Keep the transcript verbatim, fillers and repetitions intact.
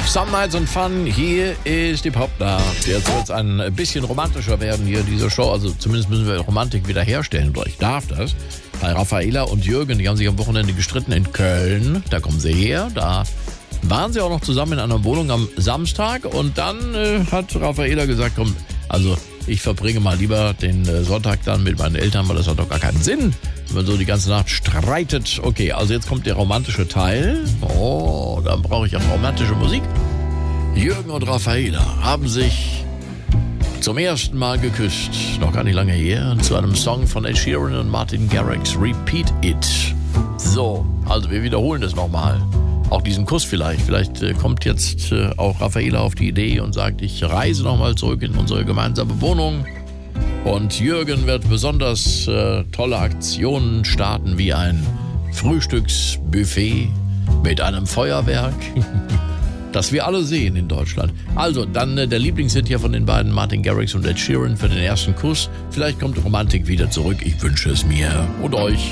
Some Nights and Fun, hier ist die Popnacht. Jetzt wird es ein bisschen romantischer werden hier, diese Show. Also zumindest müssen wir Romantik wiederherstellen. Oder ich darf das. Bei Raffaella und Jürgen, die haben sich am Wochenende gestritten in Köln. Da kommen sie her. Da waren sie auch noch zusammen in einer Wohnung am Samstag. Und dann äh, hat Raffaella gesagt, komm, also ich verbringe mal lieber den äh, Sonntag dann mit meinen Eltern, weil das hat doch gar keinen Sinn, wenn man so die ganze Nacht streitet. Okay, also jetzt kommt der romantische Teil. Oh, dann brauche ich auch romantische Musik. Jürgen und Raffaella haben sich zum ersten Mal geküsst, noch gar nicht lange her, zu einem Song von Ed Sheeran und Martin Garrix, Repeat It. So, also wir wiederholen das nochmal. Auch diesen Kuss vielleicht. Vielleicht äh, kommt jetzt äh, auch Raffaella auf die Idee und sagt, ich reise nochmal zurück in unsere gemeinsame Wohnung. Und Jürgen wird besonders äh, tolle Aktionen starten, wie ein Frühstücksbuffet mit einem Feuerwerk, das wir alle sehen in Deutschland. Also, dann äh, der Lieblingshit hier von den beiden, Martin Garrix und Ed Sheeran, für den ersten Kuss. Vielleicht kommt Romantik wieder zurück. Ich wünsche es mir und euch.